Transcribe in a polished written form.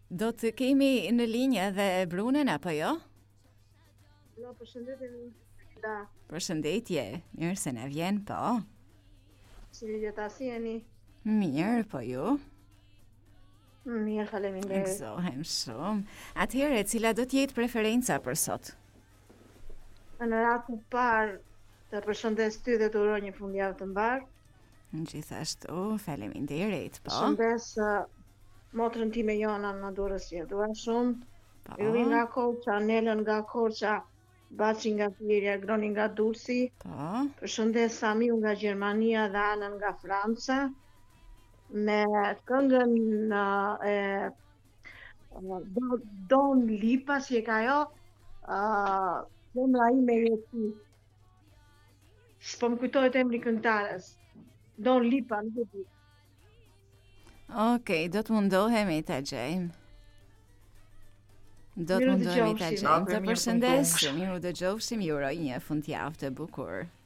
Do të kemi në linjë edhe Brunën apo jo? Jo, përshëndetje. Da, Përshëndetje, mirë se na vjen, po. si gjeta si jeni? Mirë, po ju? Mirë, faleminderit. Gëzohem shumë. Atëherë, cila do t'jetë preferenca për sot? Në radhë të parë të përshëndes ty dhe të uroj një fundjavë të mbar. Gjithashtu, faleminderit, po. Përshëndes motrën time Jona në Durrës që e dua shumë. Po. Ylli nga Korça, Nelën nga Korça, Baçi nga Pirja, Groni nga Durrësi. Po. Përshëndes Samiu nga Gjermania dhe Anën nga Franca. Me këngën Don Lipa, si e ka ajo, zemra ime je ti. S'po më kujtohet emri këngëtares. Don Lipa, nuk e di. Okej, do të mundohemi ta gjejmë. Do të Miru mundohemi ta dëgjofshim. gjejmë. Të Mirë përshëndesim, ju dëgjofshim, ju uroj një fundjavë të bukur.